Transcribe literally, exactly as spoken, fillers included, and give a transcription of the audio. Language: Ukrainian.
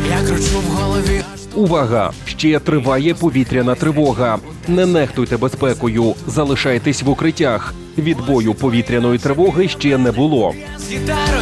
Я кручу в голові. Увага! Ще триває повітряна тривога. Не нехтуйте безпекою, залишайтесь в укриттях. Відбою повітряної тривоги ще не було. З гітарою